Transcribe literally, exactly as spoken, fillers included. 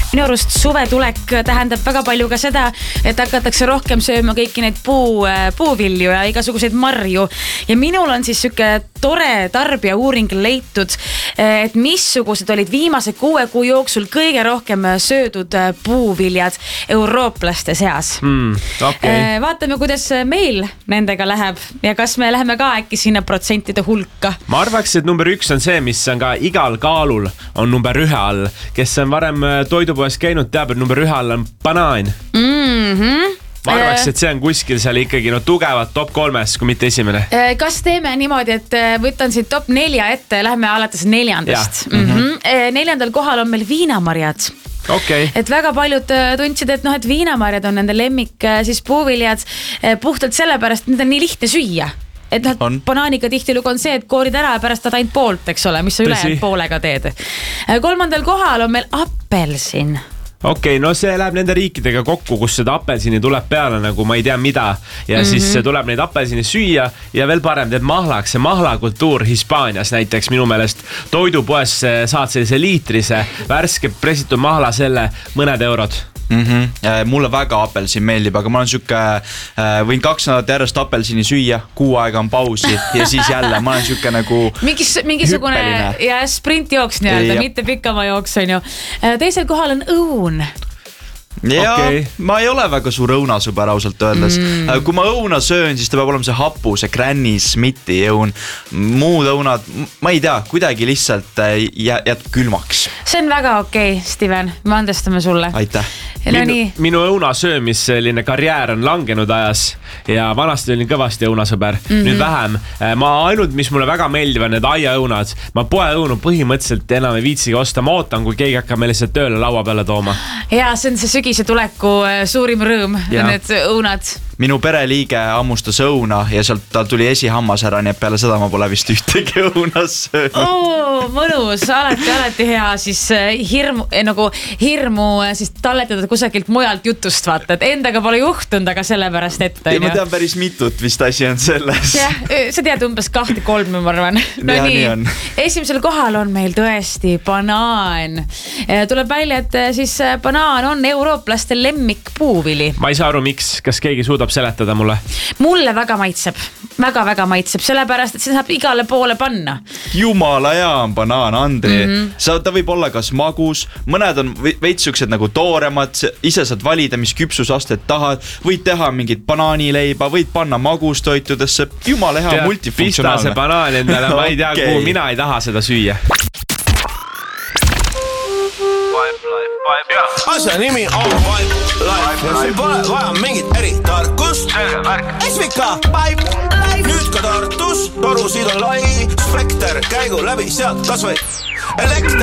minu arust suvetulek tähendab väga palju ka seda, et hakatakse rohkem sööma kõiki neid puu, puuvilju ja igasuguseid marju. Ja minul on siis süke tore tarbija uuring leitud, et missugused olid viimase kuue kuu jooksul kõige rohkem söödud puuviljad eurooplaste seas. Mm, okay. Vaatame, kuidas meil nendega läheb ja kas me läheme ka äkki sinna protsentide hulka. Ma arvaks, et number üks on see, mis on ka igal kaalul on number ühe all. Kes on varem toidupoes käinud, teab, et number ühe all on banaan. Mm-hmm. Ma arvaks, et see on kuskil seal ikkagi no, tugevad top kolmes, kui mitte esimene. Kas teeme niimoodi, et võtan siit top nelja ette ja lähme alates neljandast? Mm-hmm. Neljandal kohal on meil viinamarjad. Okay. Et väga paljud tundsid, et, no, et viinamarjad on nende lemmik siis puuviljad puhtalt sellepärast, et need on nii lihtne süüa. Et noh, banaaniga tihtilugu on see, et koorid ära ja pärast ta ainult poolt, eks ole, mis sa ülejäänud poolega teed. Kolmandal kohal on meil apelsin. Okei, okay, no see läheb nende riikidega kokku, kus seda apelsini tuleb peale nagu ma ei tea mida ja mm-hmm. siis tuleb neid apelsini süüa ja veel parem teeb mahlaks. See mahlakultuur Hispaanias näiteks minu meelest toidupoes saad sellise liitrise värske presitud mahla selle mõned eurod. Mm-hmm. Mulle väga apelsin meeldib, aga ma olen süke, võin kaks nädalat järjest apelsini süüa, kuu aega on pausi ja siis jälle ma olen süke nagu Mingis, mingisugune hüppeline. Ja sprint jooks nii-öelda, mitte pikama jooks on ju. Teisel kohal on õun. Ja okay. Ma ei ole väga suur õunasõber ausalt öeldes. Mm. Kui ma õuna söön, siis ta peab olema see hapu, see Granny Smithi õun. Muud õunad, ma ei tea, kuidagi lihtsalt jääb külmaks. See on väga okei, okay, Steven. Me andestame sulle. Aitäh. No, minu, minu õuna söömis selline karjäär on langenud ajas ja vanasti olin kõvasti õunasõber. Mm-hmm. Nüüd vähem. Ma ainult, mis mulle väga meeldivad, need aiaõunad. Ma poeõunu põhimõtteliselt enam ei viitsigi osta. Ma ootan, kui keegi hakkab meile see tööle laua peale tooma. Ja see on see sügise tuleku suurim rõõm, ja. Need õunad. Minu pereliige ammustas õuna ja sealt tal tuli esihammas ära, nii et peale seda ma pole vist ühtegi õunas söönud. Oo, mõnus, alati, alati hea siis hirmu, nagu hirmu siis talletada kusagilt mujalt jutust vaata, et endaga pole juhtunud, aga sellepärast ette. Ja ma tean päris mitut, vist asi on selles. Ja, sa tead umbes kahte kolme, ma arvan. No ja, nii, nii on. Esimesel kohal on meil tõesti banaan. Tuleb välja, et siis banaan on eurooplaste lemmik puuvili. Ma ei saa aru, miks, kas keegi suudab seletada mulle? Mulle väga maitseb, väga-väga maitseb, sellepärast, et see saab igale poole panna. Jumala hea on banaan, Andri. Mm-hmm. Sa, ta võib olla kas magus, mõned on veitsuksed nagu tooremad, ise saad valida, mis küpsusastet tahad, võid teha mingit banaanileiba, võid panna magustoitudesse, jumala hea, multifunktsionaalne. Pista see banaan endale, ma ei tea, okay. Kuhu mina ei taha seda süüa. Asja nimi on Vibe Life ja sul pole vaja mingit eri tarkust. S V K Vibe Life. Nüüd ka Tartus, torusid on lai, spekter käigu läbi sealt kas või elekter.